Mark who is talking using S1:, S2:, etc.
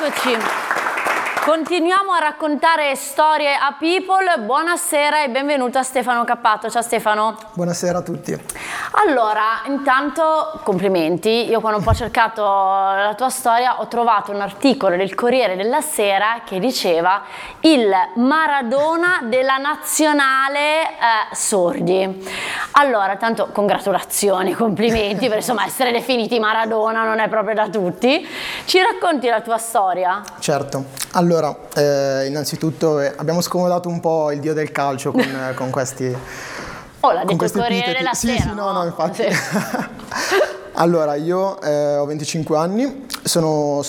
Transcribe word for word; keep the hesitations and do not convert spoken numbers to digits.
S1: Eccoci, continuiamo a raccontare storie a people. Buonasera e benvenuto a Stefano Cappato. Ciao Stefano.
S2: Buonasera a tutti.
S1: Allora, intanto complimenti. Io quando ho un po' cercato la tua storia ho trovato un articolo del Corriere della Sera che diceva il Maradona della nazionale eh, sordi. Allora, tanto congratulazioni, complimenti, perché insomma essere definiti Maradona non è proprio da tutti. Ci racconti la tua storia?
S2: Certo, allora eh, innanzitutto eh, abbiamo scomodato un po' il dio del calcio con, eh, con questi...
S1: Oh, l'ha detto il Corriere della Sera.
S2: Sì, sì, no, no, infatti.
S1: Sì.
S2: Allora, io eh, ho venticinque anni, sono